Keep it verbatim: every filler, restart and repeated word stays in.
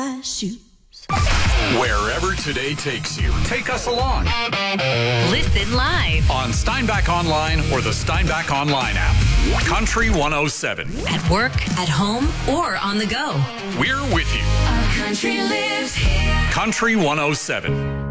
shoes. Wherever today takes you, take us along. Listen live On Steinbach Online or the Steinbach Online app. Country one oh seven. at work, at home, or on the go. We're with you. Our country lives here. Country one oh seven.